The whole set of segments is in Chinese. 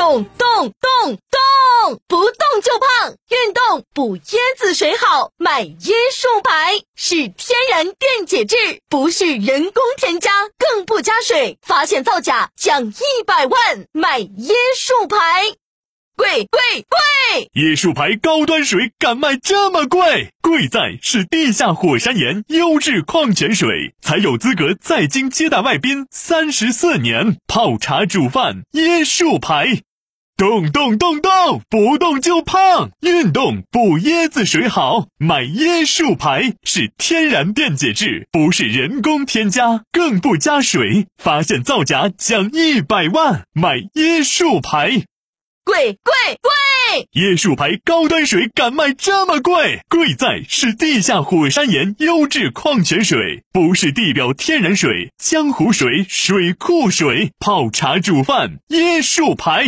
动动动动，不动就胖，运动补椰子水好，买椰树牌，是天然电解质，不是人工添加，更不加水，发现造假奖100万，买椰树牌。贵！ 椰树牌高端水敢卖这么贵？贵在是地下火山岩优质矿泉水，才有资格在京接待外宾34年，泡茶煮饭椰树牌。动动动动，不动就胖，运动补椰子水好，买椰树牌，是天然电解质，不是人工添加，更不加水，发现造假奖100万，买椰树牌。 贵！ 椰树牌高端水敢卖这么贵？贵在是地下火山岩优质矿泉水，不是地表天然水、江湖水、水库水，泡茶煮饭椰树牌。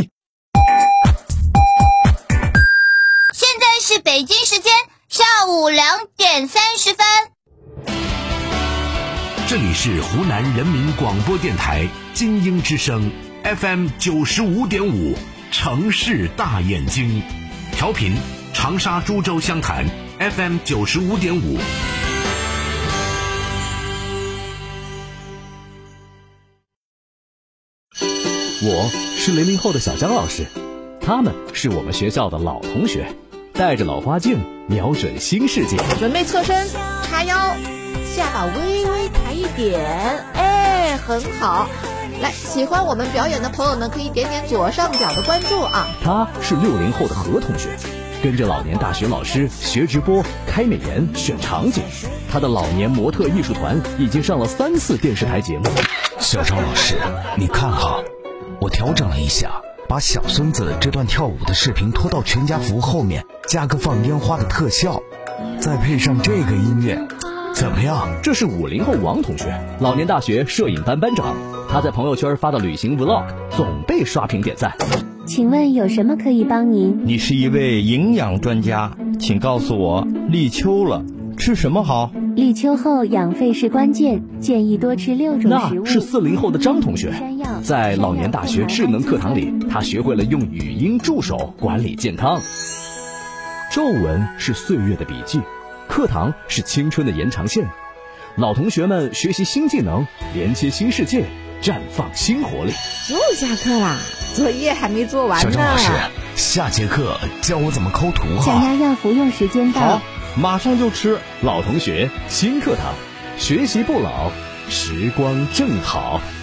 现在是北京时间上午2点30分。 这里是湖南人民广播电台精英之声 FM 95.5。城市大眼睛，调频长沙株洲湘潭 FM 95.5。 我是00后的小张老师，他们是我们学校的老同学，带着老花镜，瞄准新世界。 准备侧身，叉腰，下巴微微抬一点，很好。来，喜欢我们表演的朋友呢，可以点点左上角的关注啊。 他是60后的何同学，跟着老年大学老师学直播、开美颜、选场景。他的老年模特艺术团已经上了3次电视台节目。 小张老师，你看哈，我调整了一下，把小孙子这段跳舞的视频拖到全家福后面，加个放烟花的特效，再配上这个音乐，怎么样？ 这是50后王同学，老年大学摄影班班长。他在朋友圈发的旅行 vlog 总被刷屏点赞。 请问有什么可以帮您？ 你是一位营养专家，请告诉我，立秋了，吃什么好？ 立秋后养肺是关键，建议多吃6种食物。 那是40后的张同学，在老年大学智能课堂里，他学会了用语音助手管理健康。皱纹是岁月的笔记，课堂是青春的延长线。老同学们学习新技能，连接新世界，绽放新活力。 又下课啦，作业还没做完呢。 小张老师，下节课教我怎么抠图哈。 降压药服用时间到。 好，马上就吃。 老同学新课堂，学习不老，时光正好。